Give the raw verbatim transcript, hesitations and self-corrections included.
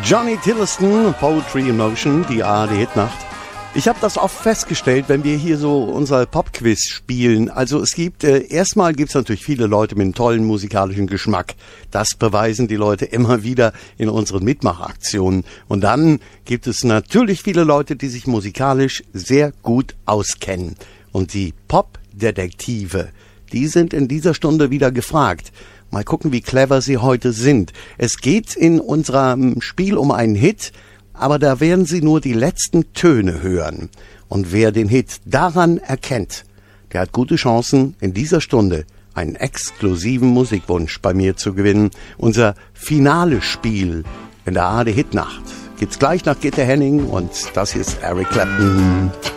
Johnny Tillotson, Poetry in Motion, die A R D-Hitnacht. Ich habe das oft festgestellt, wenn wir hier so unser Popquiz spielen. Also es gibt, äh, erstmal gibt es natürlich viele Leute mit einem tollen musikalischen Geschmack. Das beweisen die Leute immer wieder in unseren Mitmachaktionen. Und dann gibt es natürlich viele Leute, die sich musikalisch sehr gut auskennen. Und die Popdetektive, die sind in dieser Stunde wieder gefragt. Mal gucken, wie clever sie heute sind. Es geht in unserem Spiel um einen Hit, aber da werden Sie nur die letzten Töne hören. Und wer den Hit daran erkennt, der hat gute Chancen, in dieser Stunde einen exklusiven Musikwunsch bei mir zu gewinnen. Unser finales Spiel in der A R D Hitnacht gibt's gleich nach Gitte Henning und das hier ist Eric Clapton.